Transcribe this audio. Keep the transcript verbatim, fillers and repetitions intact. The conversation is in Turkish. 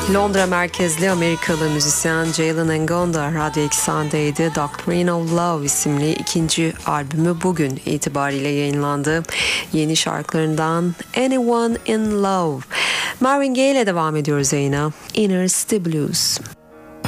Londra merkezli Amerikalı müzisyen Jalen Ngonda Radyo Eksen'deydi. Doctrine of Love isimli ikinci albümü bugün itibariyle yayınlandı. Yeni şarkılarından Anyone in Love. Marvin Gaye ile devam ediyoruz yayına. Inner City Blues.